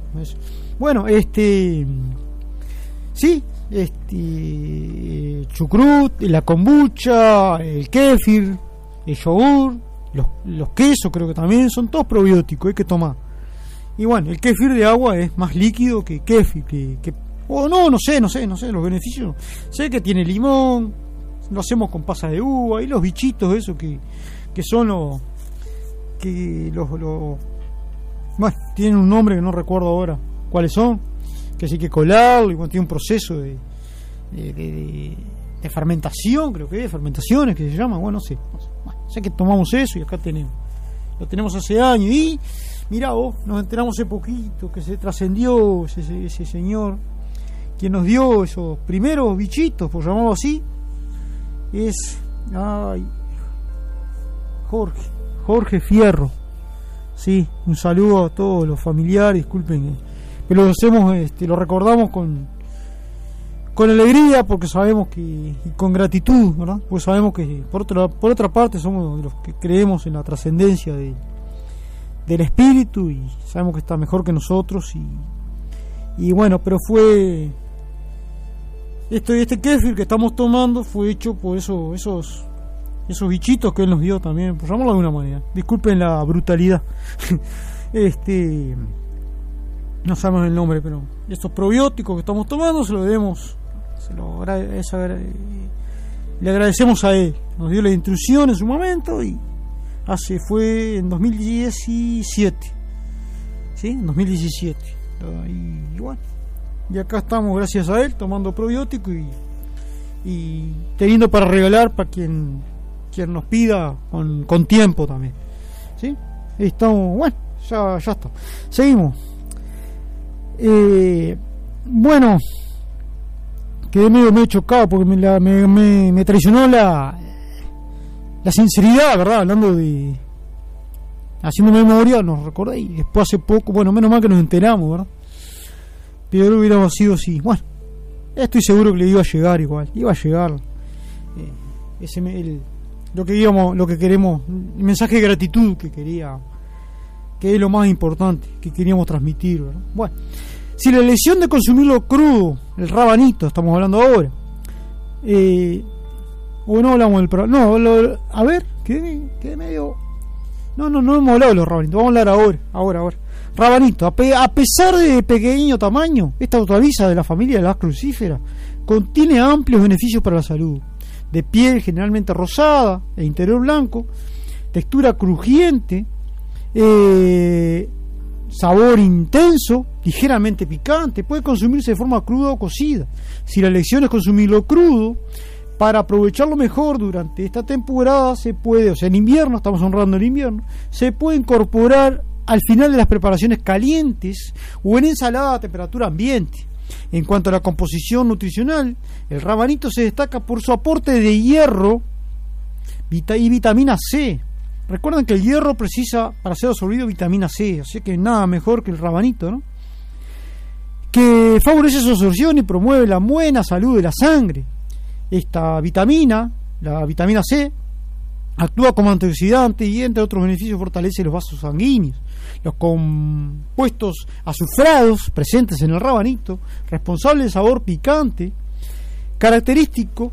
eso. Bueno, sí, chucrut, la kombucha, el kéfir, el yogur, los quesos creo que también son todos probióticos, hay que tomar. Y bueno, el kéfir de agua es más líquido que kéfir, no sé los beneficios. Sé que tiene limón, lo hacemos con pasa de uva y los bichitos esos que son los bueno, tienen un nombre que no recuerdo ahora cuáles son, que sí que colarlo y bueno, tiene un proceso de fermentación, creo que es fermentaciones que se llama, bueno, no sé. Bueno, sé que tomamos eso y acá lo tenemos hace años y mirá vos, nos enteramos hace poquito que se trascendió ese señor quien nos dio esos primeros bichitos, por llamarlo así, es Jorge Fierro. Sí, un saludo a todos los familiares, disculpen, pero lo recordamos con alegría porque sabemos y con gratitud, ¿verdad? Pues sabemos que por otra parte somos de los que creemos en la trascendencia del espíritu y sabemos que está mejor que nosotros y bueno, pero fue este kéfir que estamos tomando fue hecho por esos bichitos que él nos dio también, por llamarlo de alguna manera. Disculpen la brutalidad. No sabemos el nombre, pero estos probióticos que estamos tomando le agradecemos a él. Nos dio la instrucción en su momento y fue en 2017. ¿Sí? En 2017. Y bueno, y acá estamos gracias a él tomando probiótico y teniendo para regalar para quien nos pida con tiempo también. ¿Sí? Estamos, bueno, ya está. Seguimos. Bueno, quedé medio chocado porque me traicionó la sinceridad, ¿verdad? Haciendo memoria, nos recordé y después hace poco, bueno, menos mal que nos enteramos, ¿verdad? Pero hubiéramos sido así. Bueno, estoy seguro que le iba a llegar igual. Iba a llegar lo que queremos, el mensaje de gratitud que es lo más importante que queríamos transmitir, ¿verdad? Bueno, si la elección de consumirlo crudo, el rabanito, estamos hablando ahora, o no hablamos del a ver, quedé medio, no hemos hablado de los rabanitos, vamos a hablar ahora. Rabanito, a pesar de pequeño tamaño, esta hortaliza de la familia de las crucíferas contiene amplios beneficios para la salud. De piel generalmente rosada e interior blanco, textura crujiente, sabor intenso, ligeramente picante, puede consumirse de forma cruda o cocida. Si la elección es consumirlo crudo, para aprovecharlo mejor durante esta temporada se puede, o sea en invierno, estamos honrando el invierno, se puede incorporar al final de las preparaciones calientes o en ensalada a temperatura ambiente. En cuanto a la composición nutricional, el rabanito se destaca por su aporte de hierro y vitamina C. Recuerden que el hierro precisa para ser absorbido vitamina C, así que nada mejor que el rabanito, ¿no? Que favorece su absorción y promueve la buena salud de la sangre. Esta vitamina, la vitamina C, actúa como antioxidante y entre otros beneficios fortalece los vasos sanguíneos. Los compuestos azufrados presentes en el rabanito, responsable de sabor picante, característico,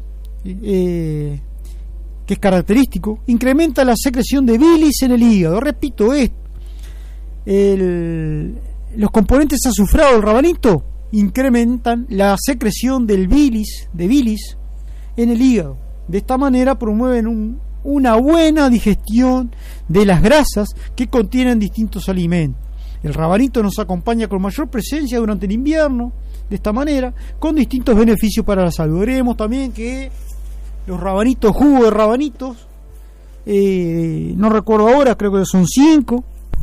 incrementa la secreción de bilis en el hígado. Repito esto, los componentes azufrados del rabanito incrementan la secreción de bilis en el hígado. De esta manera promueven una buena digestión de las grasas que contienen distintos alimentos. El rabanito nos acompaña con mayor presencia durante el invierno, de esta manera, con distintos beneficios para la salud. Veremos también que los rabanitos, jugo de rabanitos, no recuerdo ahora, creo que son 5,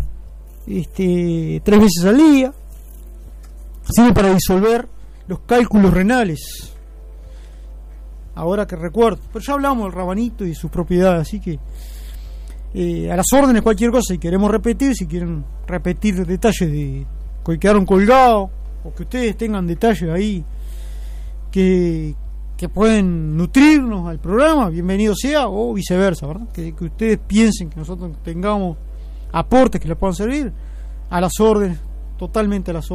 3 veces al día, sirve para disolver los cálculos renales. Ahora que recuerdo, pero ya hablamos del rabanito y sus propiedades, así que a las órdenes cualquier cosa. Si queremos repetir, si quieren repetir detalles que quedaron colgados o que ustedes tengan detalles ahí que pueden nutrirnos al programa, bienvenido sea, o viceversa, ¿verdad? Que ustedes piensen que nosotros tengamos aportes que les puedan servir, a las órdenes, totalmente a las órdenes.